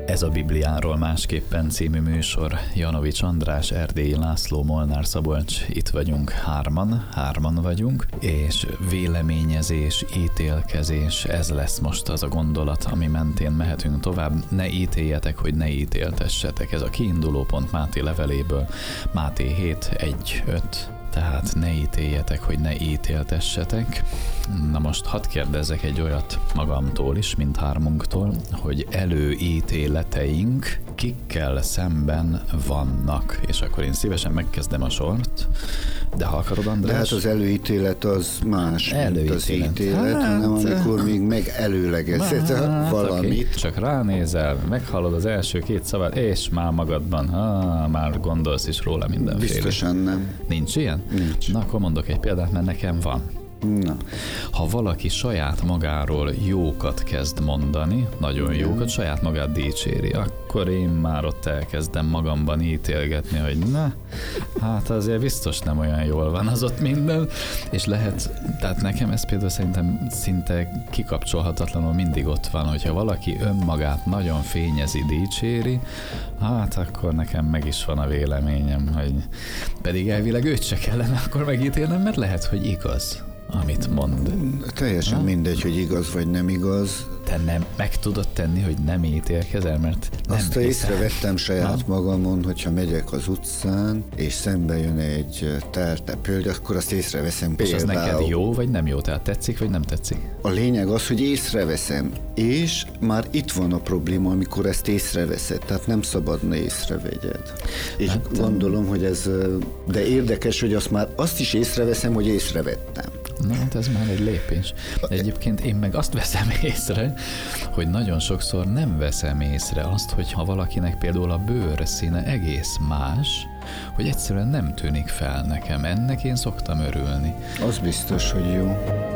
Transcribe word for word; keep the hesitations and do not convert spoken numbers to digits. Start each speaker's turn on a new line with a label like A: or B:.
A: Ez a Bibliáról másképpen című műsor. Janovics András, Erdélyi László, Molnár Szabolcs, itt vagyunk hárman, hárman vagyunk, és véleményezés, ítélkezés, ez lesz most az a gondolat, ami mentén mehetünk tovább. Ne ítéljetek, hogy ne ítéltessetek. Ez a kiinduló pont Máté leveléből, Máté hét, egy, öt. Tehát ne ítéljetek, hogy ne ítéltessetek. Na most hadd kérdezzek egy olyat magamtól is, mint hármunktól, hogy előítéleteink kikkel szemben vannak. És akkor én szívesen megkezdem a sort, de ha akarod, András...
B: De hát az előítélet az más,
A: előítélet.
B: mint az ítélet, hát, hanem amikor még megelőlegezed hát, valamit. Okay.
A: Csak ránézel, meghallod az első két szavát, és már magadban, ah, már gondolsz is róla mindenféle.
B: Biztosan nem.
A: Nincs ilyen?
B: Nincs.
A: Na, akkor mondok egy példát, mert nekem van.
B: Na.
A: Ha valaki saját magáról jókat kezd mondani, nagyon jókat, saját magát dicséri, akkor én már ott elkezdem magamban ítélgetni, hogy na, hát azért biztos nem olyan jól van az ott minden, és lehet, tehát nekem ez például szerintem szinte kikapcsolhatatlanul mindig ott van, hogyha valaki önmagát nagyon fényezi, dicséri, hát akkor nekem meg is van a véleményem, hogy pedig elvileg őt se kellene akkor megítélnem, mert lehet, hogy igaz, amit mond.
B: Teljesen ha? mindegy, hogy igaz vagy nem igaz.
A: Te nem meg tudod tenni, hogy nem ítélkezel, mert nem
B: Azt észrevettem saját ha? magamon, hogyha megyek az utcán, és szembe jön egy tárta pölgy, akkor azt észreveszem
A: és
B: például.
A: És az neked jó, vagy nem jó? Tehát tetszik, vagy nem tetszik?
B: A lényeg az, hogy észreveszem, és már itt van a probléma, amikor ezt észreveszed, tehát nem szabadna észrevegyed. És hát, gondolom, hogy ez, de érdekes, hogy azt már azt is észreveszem, hogy észrevettem.
A: Na, hát ez már egy lépés. Egyébként én meg azt veszem észre, hogy nagyon sokszor nem veszem észre azt, hogyha valakinek például a bőrszíne egész más, hogy egyszerűen nem tűnik fel nekem. Ennek én szoktam örülni.
B: Az biztos, hogy jó.